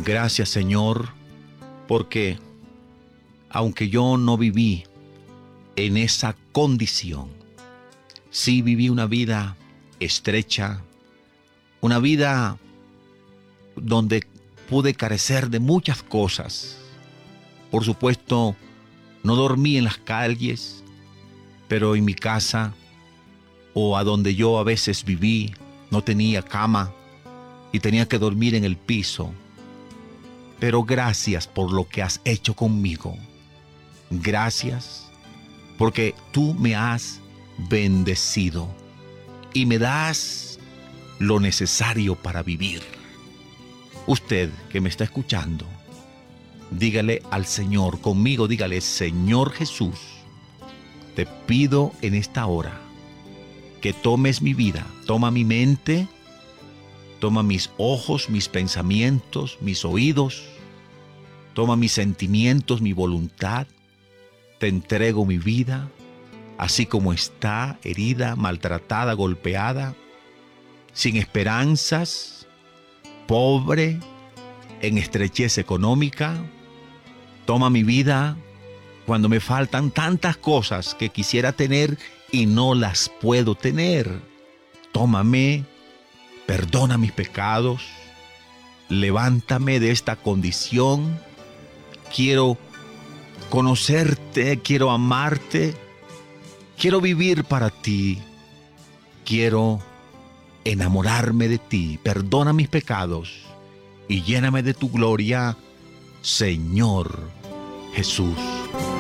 Gracias, Señor, porque aunque yo no viví en esa condición, sí viví una vida estrecha, una vida donde pude carecer de muchas cosas. Por supuesto, no dormí en las calles, pero en mi casa o a donde yo a veces viví, no tenía cama y tenía que dormir en el piso. Pero gracias por lo que has hecho conmigo. Gracias porque tú me has bendecido y me das lo necesario para vivir. Usted que me está escuchando, dígale al Señor conmigo, dígale: Señor Jesús, te pido en esta hora que tomes mi vida, toma mi mente, toma mis ojos, mis pensamientos, mis oídos, toma mis sentimientos, mi voluntad. Te entrego mi vida, así como está, herida, maltratada, golpeada, sin esperanzas, pobre, en estrechez económica. Toma mi vida cuando me faltan tantas cosas que quisiera tener y no las puedo tener. Tómame, perdona mis pecados, levántame de esta condición. Quiero conocerte, quiero amarte, quiero vivir para ti, quiero enamorarme de ti. Perdona mis pecados y lléname de tu gloria, Señor Jesús.